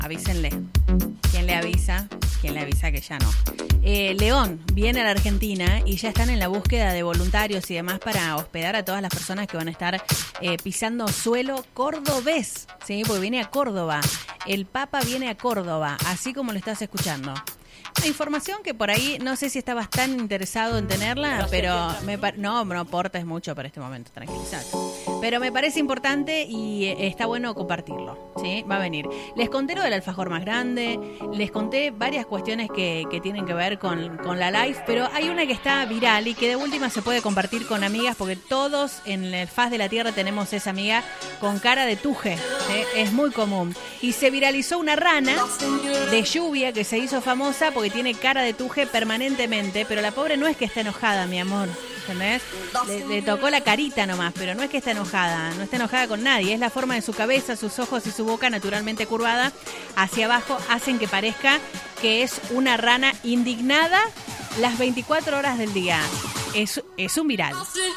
avísenle. ¿Quién le avisa? ¿Quién le avisa que ya no? León viene a la Argentina y ya están en la búsqueda de voluntarios y demás para hospedar a todas las personas que van a estar pisando suelo cordobés, ¿sí? Porque viene a Córdoba. El Papa viene a Córdoba, así como lo estás escuchando. Una información que por ahí no sé si estabas tan interesado en tenerla, pero no aportes mucho para este momento, tranquilízate. Pero me parece importante y está bueno compartirlo, ¿sí? Va a venir. Les conté lo del alfajor más grande, les conté varias cuestiones que tienen que ver con la live, pero hay una que está viral y que de última se puede compartir con amigas porque todos en el faz de la tierra tenemos esa amiga con cara de tuje, ¿sí? Es muy común. Y se viralizó una rana de lluvia que se hizo famosa porque tiene cara de tuje permanentemente, pero la pobre no es que está enojada, mi amor, ¿entendés? Le tocó la carita nomás, pero no es que está enojada, no está enojada con nadie, es la forma de su cabeza, sus ojos y su boca naturalmente curvada hacia abajo hacen que parezca que es una rana indignada las 24 horas del día. Es un viral.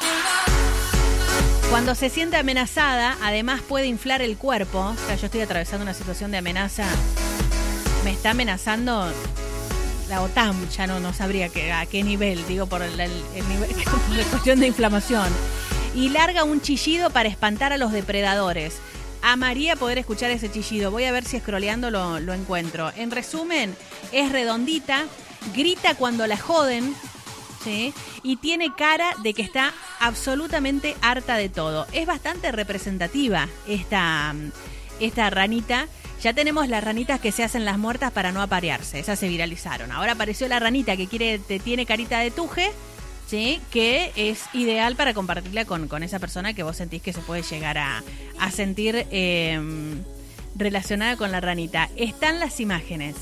Cuando se siente amenazada, además puede inflar el cuerpo. O sea, yo estoy atravesando una situación de amenaza. Me está amenazando la OTAN, ya no sabría a qué nivel, digo, por el nivel, por la cuestión de inflamación. Y larga un chillido para espantar a los depredadores. Amaría poder escuchar ese chillido. Voy a ver si scrolleando lo encuentro. En resumen, es redondita, grita cuando la joden, ¿sí? Y tiene cara de que está absolutamente harta de todo. Es bastante representativa esta ranita. Ya tenemos las ranitas que se hacen las muertas para no aparearse. Esas se viralizaron. Ahora apareció la ranita que tiene carita de tuje, ¿sí? Que es ideal para compartirla con esa persona que vos sentís que se puede llegar a sentir relacionada con la ranita. Están las imágenes.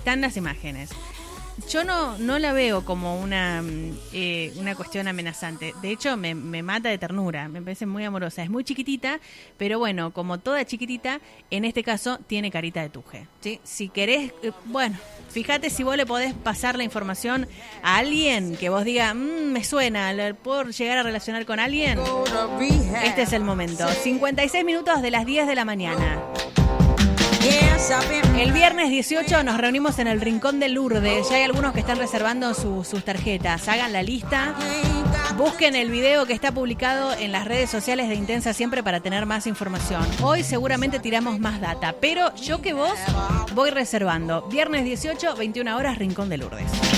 Yo no la veo como una cuestión amenazante. De hecho, me mata de ternura. Me parece muy amorosa. Es muy chiquitita, pero bueno, como toda chiquitita, en este caso tiene carita de tuje, ¿sí? Si querés, bueno, fíjate si vos le podés pasar la información a alguien que vos diga, me suena, ¿puedo llegar a relacionar con alguien? Este es el momento. 56 minutos de las 10 de la mañana. El viernes 18 nos reunimos en el Rincón de Lourdes. Ya hay algunos que están reservando sus tarjetas. Hagan la lista. Busquen el video que está publicado en las redes sociales de Intensa Siempre para tener más información. Hoy seguramente tiramos más data, pero yo que vos voy reservando. Viernes 18, 21 horas, Rincón de Lourdes.